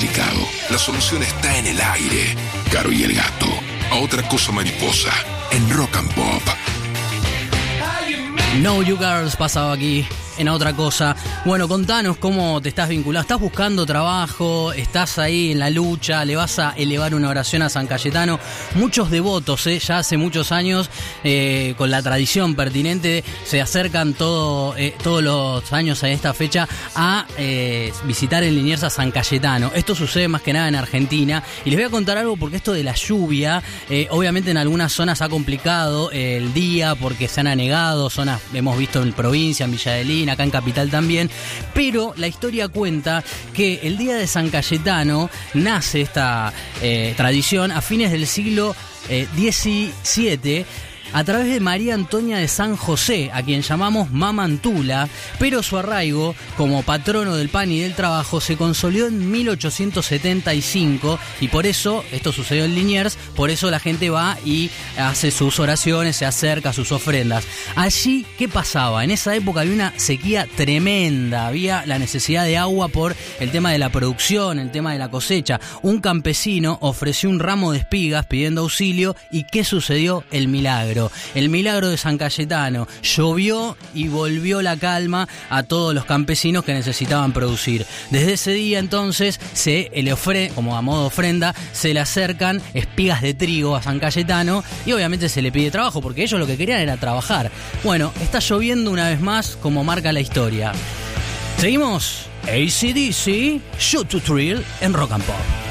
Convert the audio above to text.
complicado. La solución está en el aire. Caro y el gato. A otra cosa mariposa. En Rock and Pop. No You Girls pasaba aquí en Otra Cosa. Bueno, contanos cómo te estás vinculado. ¿Estás buscando trabajo? ¿Estás ahí en la lucha? ¿Le vas a elevar una oración a San Cayetano? Muchos devotos, ya hace muchos años, con la tradición pertinente, se acercan todos los años a esta fecha a visitar en Liniers a San Cayetano. Esto sucede más que nada en Argentina. Y les voy a contar algo porque esto de la lluvia, obviamente en algunas zonas ha complicado el día porque se han anegado, zonas hemos visto en provincia, en Villa de Lina, acá en Capital también, pero la historia cuenta que el día de San Cayetano nace esta tradición a fines del siglo XVII a través de María Antonia de San José, a quien llamamos Mamantula, pero su arraigo como patrono del pan y del trabajo se consolidó en 1875 y por eso, esto sucedió en Liniers, por eso la gente va y hace sus oraciones, se acerca a sus ofrendas. Allí, ¿qué pasaba? En esa época había una sequía tremenda, había la necesidad de agua por el tema de la producción, el tema de la cosecha. Un campesino ofreció un ramo de espigas pidiendo auxilio y ¿qué sucedió? El milagro. El milagro de San Cayetano. Llovió y volvió la calma a todos los campesinos que necesitaban producir. Desde ese día entonces se le ofrece, como a modo de ofrenda, se le acercan espigas de trigo a San Cayetano y obviamente se le pide trabajo porque ellos lo que querían era trabajar. Bueno, está lloviendo una vez más como marca la historia. Seguimos AC/DC, Shoot to Thrill en Rock and Pop.